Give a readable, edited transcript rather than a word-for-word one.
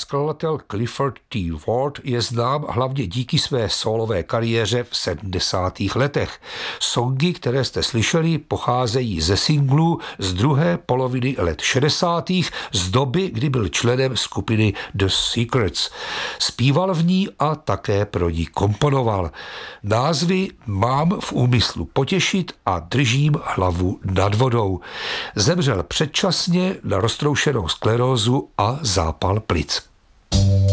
skladatel Clifford T. Ward je znám hlavně díky své sólové kariéře v 70. letech. Songy, které jste slyšeli, pocházejí ze singlů z druhé poloviny let 60. z doby, kdy byl členem skupiny The Secrets. Zpíval v ní a také pro ní komponoval. Názvy Mám v úmyslu potěšit a Držím hlavu nad vodou. Zemřel předčasně na roztroušenou sklerózu a zápal plic.